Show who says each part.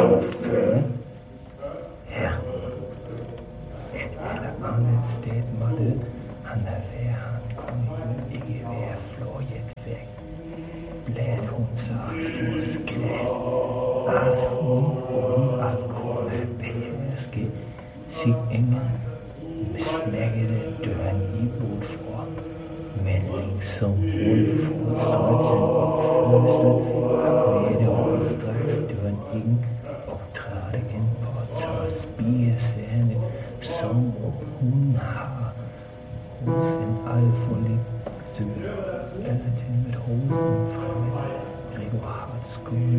Speaker 1: så følge her. Et eller andet sted måtte han have været. Han kunne jo ikke være fløjet væk. Blad hun så forskræt, at hun uden at kunne beherske sit ingen smækkede døren i bort fra. Men liksom hun forstod sin opførsel, glædte hun straks døren ind og trådte ind på tør spigesæne, som hun har hos en alt for lidt sø, eller til med hosen fremme. Gregor har et skole